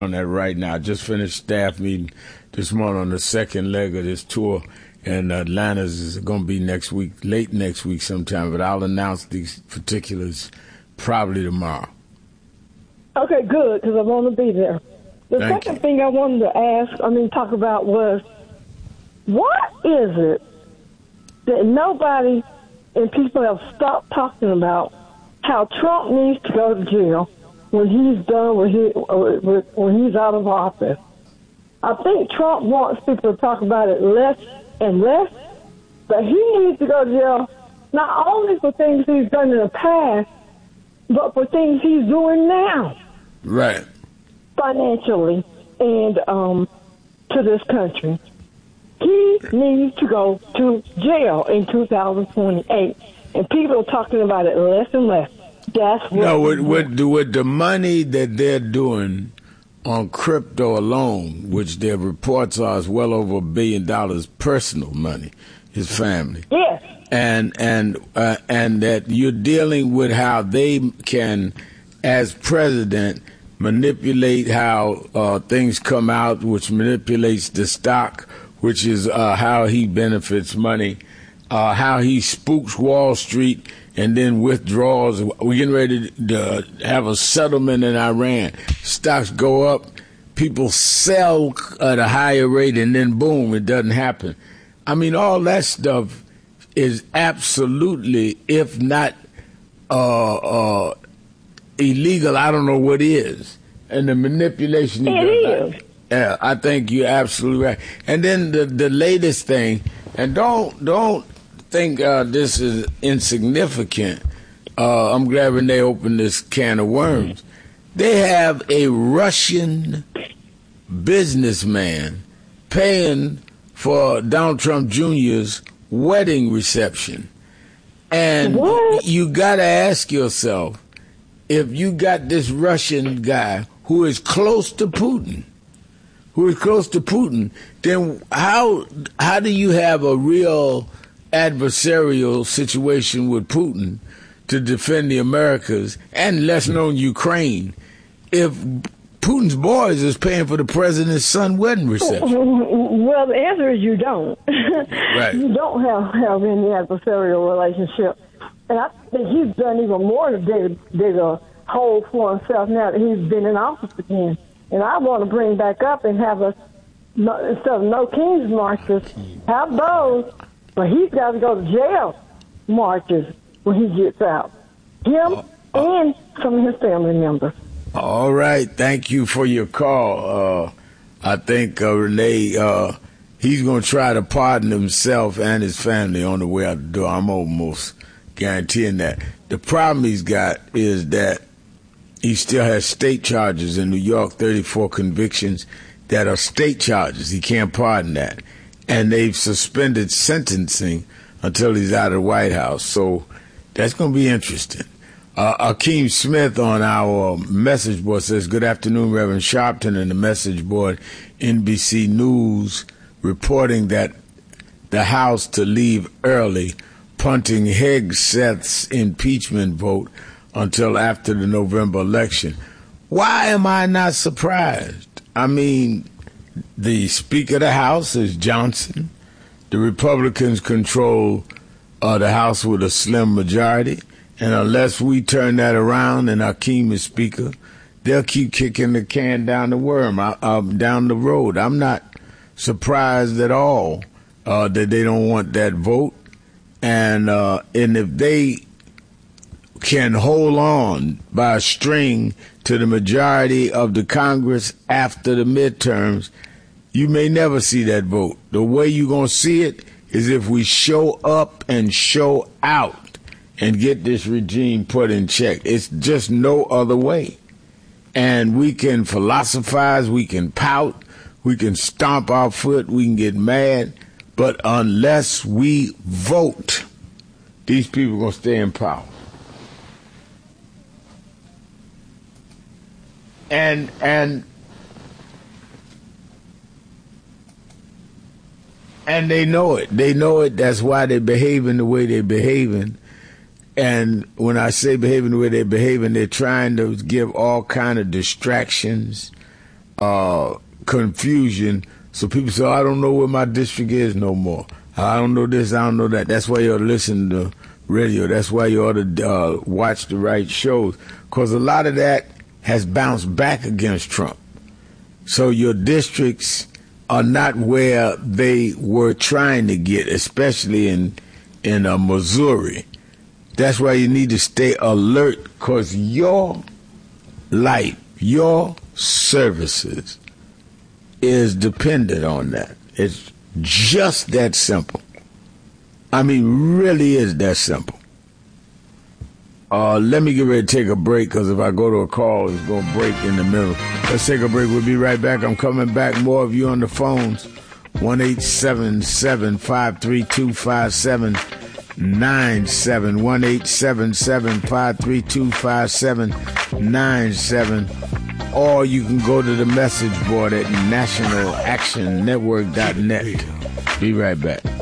on that right now. I just finished staff meeting this morning on the second leg of this tour, and Atlanta's is going to be next week, late next week sometime, but I'll announce these particulars probably tomorrow. Okay, good, because I want to be there. The second thing I wanted to talk about was, what is it that nobody and people have stopped talking about how Trump needs to go to jail when he's done when he's out of office? I think Trump wants people to talk about it less and less, but he needs to go to jail not only for things he's done in the past, but for things he's doing now. Right. Financially and to this country. He needs to go to jail in 2028, and people are talking about it less and less. That's what. No, with the money that they're doing on crypto alone, which their reports are is well over $1 billion personal money, his family. Yes. And that you're dealing with how they can, as president, manipulate how things come out, which manipulates the stock, which is how he benefits money, how he spooks Wall Street and then withdraws. We're getting ready to have a settlement in Iran. Stocks go up, people sell at a higher rate, and then boom, it doesn't happen. I mean, all that stuff is absolutely, if not illegal, I don't know what is. And the manipulation. It is. Yeah, I think you're absolutely right. And then the latest thing, and don't think this is insignificant. I'm glad Renee opened this can of worms. They have a Russian businessman paying for Donald Trump Jr.'s wedding reception. And you got to ask yourself, if you got this Russian guy who is close to Putin, then how do you have a real adversarial situation with Putin to defend the Americas and less known Ukraine if Putin's boys is paying for the president's son wedding reception? Well, the answer is you don't. Right. You don't have any adversarial relationship. And I think he's done even more to dig a hole for himself now that he's been in office again. And I want to bring back up and have instead of no King's marches, have those, but he's got to go to jail marches when he gets out. Him and some of his family members. All right. Thank you for your call. I think, Renee, he's going to try to pardon himself and his family on the way out the door. I'm almost guaranteeing that. The problem he's got is that he still has state charges in New York, 34 convictions that are state charges. He can't pardon that. And they've suspended sentencing until he's out of the White House. So that's going to be interesting. Akeem Smith on our message board says, good afternoon, Reverend Sharpton, and the message board, NBC News, reporting that the House to leave early, punting Hegseth's impeachment vote until after the November election. Why am I not surprised? I mean, the Speaker of the House is Johnson. The Republicans control the House with a slim majority. And unless we turn that around and Akeem is Speaker, they'll keep kicking the can down the road. I'm not surprised at all that they don't want that vote. And if they can hold on by a string to the majority of the Congress after the midterms, you may never see that vote. The way you're going to see it is if we show up and show out and get this regime put in check. It's just no other way. And we can philosophize, we can pout, we can stomp our foot, we can get mad, but unless we vote, these people are going to stay in power. And they know it. They know it. That's why they're behaving the way they're behaving. And when I say behaving the way they're behaving, they're trying to give all kind of distractions confusion. So people say, I don't know where my district is no more. I don't know this, I don't know that. That's why you ought to listen to radio. That's why you ought to watch the right shows. Because a lot of that has bounced back against Trump. So your districts are not where they were trying to get, especially in Missouri. That's why you need to stay alert, because your life, your services is dependent on that. It's just that simple. I mean, really is that simple. Let me get ready to take a break, because if I go to a call, it's going to break in the middle. Let's take a break. We'll be right back. I'm coming back. More of you on the phones. 1-877-532-5797. 1-877-532-5797. Or you can go to the message board at nationalactionnetwork.net. Be right back.